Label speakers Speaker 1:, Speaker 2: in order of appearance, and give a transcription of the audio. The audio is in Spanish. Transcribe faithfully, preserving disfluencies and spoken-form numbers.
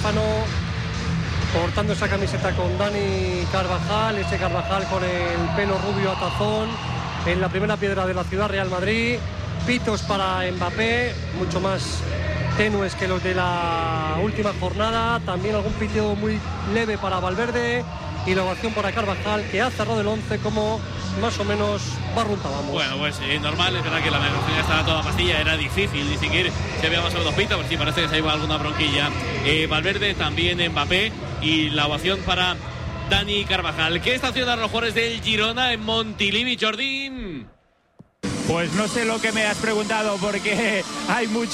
Speaker 1: Stefano portando esa camiseta con Dani Carvajal, ese Carvajal con el pelo rubio a tazón en la primera piedra de la ciudad Real Madrid. Pitos para Mbappé, mucho más tenues que los de la última jornada. También algún piteo muy leve para Valverde y la ovación para Carvajal, que ha cerrado el once como más o menos barruntábamos.
Speaker 2: Bueno, pues eh, normal, es verdad que la negociación estaba toda pastilla, era difícil distinguir si había más o menos pita, porque sí parece que se ha ido alguna bronquilla. Eh, Valverde, también Mbappé, y la ovación para Dani Carvajal. ¿Qué está haciendo los jugadores del Girona en Montilivi, Jordi?
Speaker 3: Pues no sé lo que me has preguntado, porque hay mucho